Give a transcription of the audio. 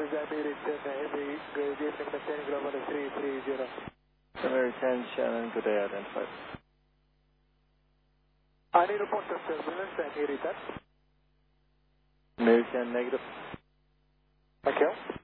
American Heavy, GSM Captain Global 330. American Shannon, good day, identified. Any report of turbulence, any return? American negative. Okay.